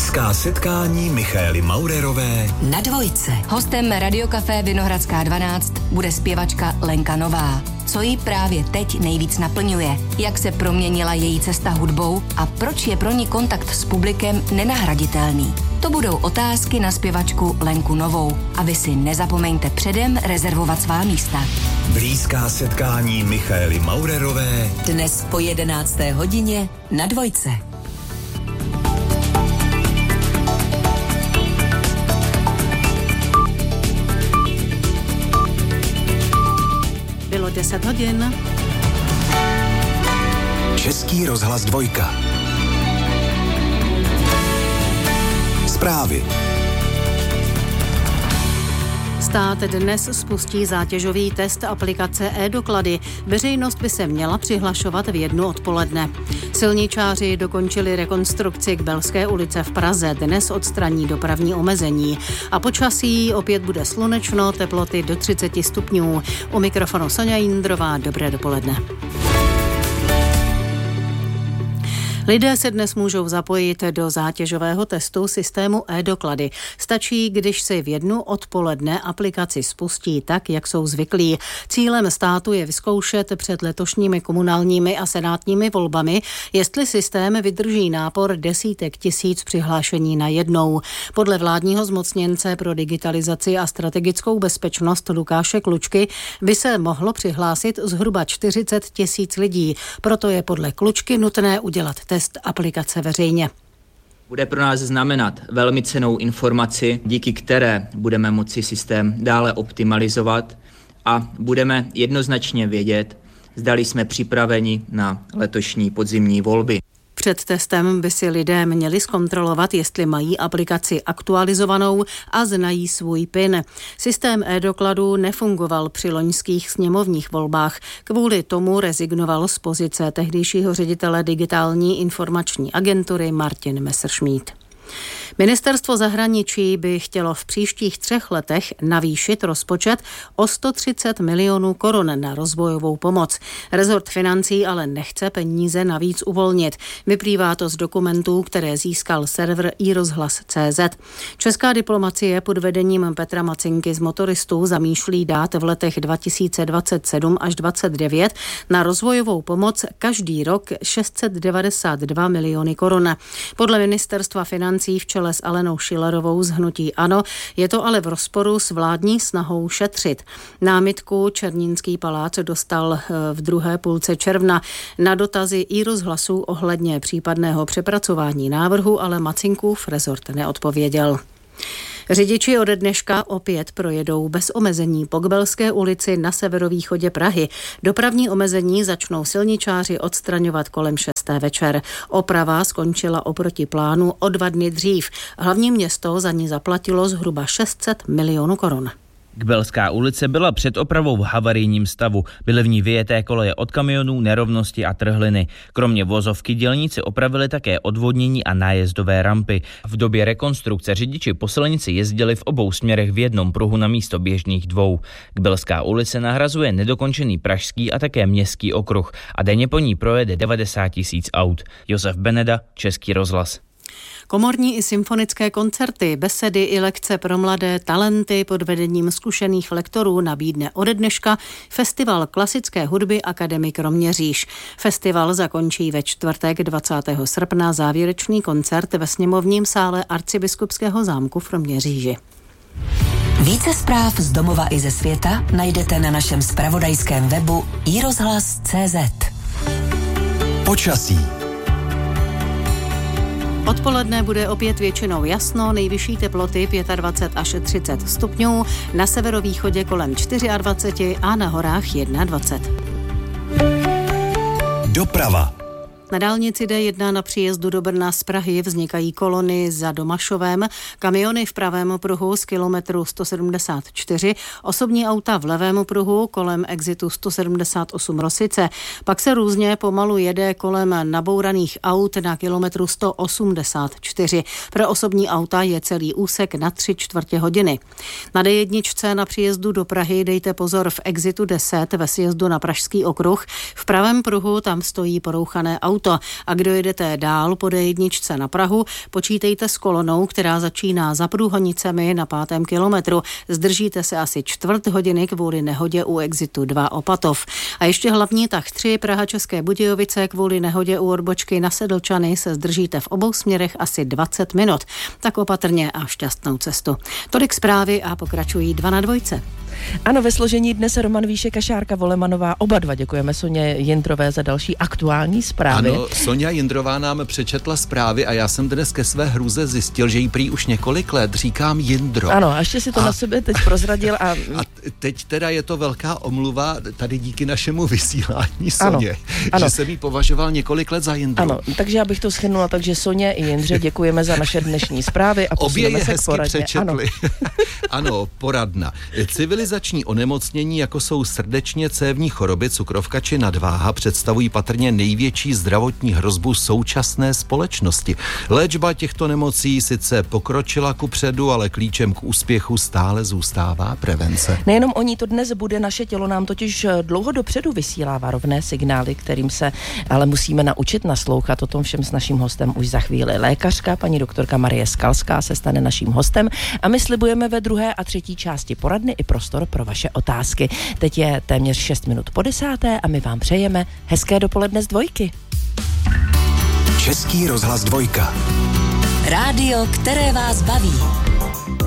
Blízká setkání Michaely Maurerové na Dvojce. Hostem Radiokafé Vinohradská 12 bude zpěvačka Lenka Nová. Co jí právě teď nejvíc naplňuje, jak se proměnila její cesta hudbou a proč je pro ní kontakt s publikem nenahraditelný. To budou otázky na zpěvačku Lenku Novou a vy si nezapomeňte předem rezervovat svá místa. Blízká setkání Michaely Maurerové dnes po 11. hodině na Dvojce. Bylo 10 hodin. Český rozhlas 2. Zprávy. Stát dnes spustí zátěžový test aplikace e-doklady. Veřejnost by se měla přihlašovat v 1 odpoledne. Silničáři dokončili rekonstrukci Kbelské ulice v Praze. Dnes odstraní dopravní omezení. A počasí opět bude slunečno, teploty do 30 stupňů. U mikrofonu Sonja Jindrová, dobré dopoledne. Lidé se dnes můžou zapojit do zátěžového testu systému e-doklady. Stačí, když si v 1 odpoledne aplikaci spustí tak, jak jsou zvyklí. Cílem státu je vyzkoušet před letošními komunálními a senátními volbami, jestli systém vydrží nápor desítek tisíc přihlášení najednou. Podle vládního zmocněnce pro digitalizaci a strategickou bezpečnost Lukáše Klučky by se mohlo přihlásit zhruba 40 000 lidí. Proto je podle Klučky nutné udělat test aplikace veřejně. Bude pro nás znamenat velmi cennou informaci, díky které budeme moci systém dále optimalizovat a budeme jednoznačně vědět, zdali jsme připraveni na letošní podzimní volby. Před testem by si lidé měli zkontrolovat, jestli mají aplikaci aktualizovanou a znají svůj PIN. Systém e-dokladu nefungoval při loňských sněmovních volbách. Kvůli tomu rezignoval z pozice tehdejšího ředitele digitální informační agentury Martin Messerschmidt. Ministerstvo zahraničí by chtělo v příštích 3 letech navýšit rozpočet o 130 milionů korun na rozvojovou pomoc. Rezort financí ale nechce peníze navíc uvolnit. Vyplývá to z dokumentů, které získal server iRozhlas.cz. Česká diplomacie pod vedením Petra Macinky z Motoristů zamýšlí dát v letech 2027 až 2029 na rozvojovou pomoc každý rok 692 miliony korun. Podle ministerstva financí v čele s Alenou Schillerovou z hnutí ANO je to ale v rozporu s vládní snahou šetřit. Námitku Černínský palác dostal v druhé půlce června. Na dotazy iRozhlasu ohledně případného přepracování návrhu ale Macinkův rezort neodpověděl. Řidiči ode dneška opět projedou bez omezení po Kbelské ulici na severovýchodě Prahy. Dopravní omezení začnou silničáři odstraňovat kolem 6. večer. Oprava skončila oproti plánu o 2 dny dřív. Hlavní město za ní zaplatilo zhruba 600 milionů korun. Kbelská ulice byla před opravou v havarijním stavu. Byly v ní vyjeté koleje od kamionů, nerovnosti a trhliny. Kromě vozovky dělníci opravili také odvodnění a nájezdové rampy. V době rekonstrukce řidiči po silnici jezdili v obou směrech v jednom pruhu na místo běžných 2. Kbelská ulice nahrazuje nedokončený pražský a také městský okruh a denně po ní projede 90 000 aut. Josef Beneda, Český rozhlas. Komorní i symfonické koncerty, besedy i lekce pro mladé talenty pod vedením zkušených lektorů nabídne ode dneška Festival klasické hudby Akademie Kroměříž. Festival zakončí ve čtvrtek 20. srpna závěrečný koncert ve sněmovním sále Arcibiskupského zámku v Kroměříži. Více zpráv z domova i ze světa najdete na našem zpravodajském webu iRozhlas.cz. Počasí. Odpoledne bude opět většinou jasno, nejvyšší teploty 25 až 30 stupňů, na severovýchodě kolem 24 a na horách 21. Doprava. Na dálnici D1 na příjezdu do Brna z Prahy vznikají kolony za Domašovem, kamiony v pravém pruhu z kilometru 174, osobní auta v levém pruhu kolem exitu 178 Rosice. Pak se různě pomalu jede kolem nabouraných aut na kilometru 184. Pro osobní auta je celý úsek na 3/4 hodiny. Na D1 na příjezdu do Prahy dejte pozor v exitu 10 ve sjezdu na Pražský okruh. V pravém pruhu tam stojí porouchané auto. auto. A kdo jedete dál po D1 na Prahu, počítejte s kolonou, která začíná za Průhonicemi na 5. kilometru. Zdržíte se asi čtvrt hodiny kvůli nehodě u exitu 2 Opatov. A ještě hlavní tah 3 Praha České Budějovice kvůli nehodě u odbočky na Sedlčany se zdržíte v obou směrech asi 20 minut. Tak opatrně a šťastnou cestu. Tolik zprávy a pokračují 2 na 2. Ano, ve složení dnes Roman Víšek a Šárka Volemanová. Oba dva děkujeme Soně Jindrové za další aktuální zprávy. Ano, Soňa Jindrová nám přečetla zprávy a já jsem dnes ke své hrůze zjistil, že jí prý už několik let říkám Jindro. Ano, a ještě si to na sebe teď prozradil. A teď teda je to velká omluva tady díky našemu vysílání Soně, že jsem jí považoval několik let za Jindru. Ano, takže abych to shrnula, takže Soně i Jindře děkujeme za naše dnešní zprávy a posuneme se k poradně. Přečetli. Ano, poradna. Civilizační onemocnění, jako jsou srdečně cévní choroby, cukrovka či nadváha, představují patrně největší zdravotní hrozbu současné společnosti. Léčba těchto nemocí sice pokročila kupředu, ale klíčem k úspěchu stále zůstává prevence. Nejenom o ní to dnes bude, naše tělo nám totiž dlouho dopředu vysílá varovné signály, kterým se ale musíme naučit naslouchat. O tom všem s naším hostem už za chvíli. Lékařka, paní doktorka Marie Skalská se stane naším hostem a my slibujeme ve 2. a 3. části poradny i prostor pro vaše otázky. Teď je téměř 6 minut po 10. a my vám přejeme hezké dopoledne z Dvojky. Český rozhlas 2. Rádio, které vás baví.